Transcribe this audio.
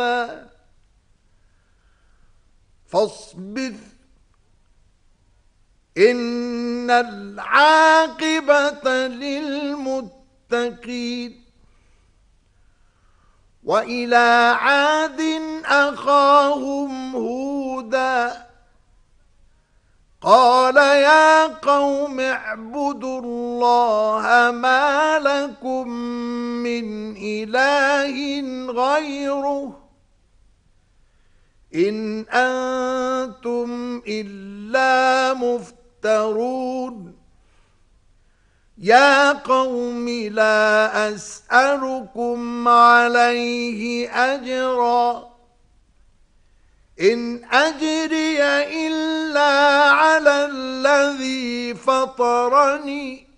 فاصبر إن العاقبة للمتقين. وإلى عاد أخاهم هودا قال يا قوم اعبدوا الله ما لكم من إله غيره إن أنتم إلا مفترون. يا قوم لا أسألكم عليه أجرا إن أجري إلا على الذي فطرني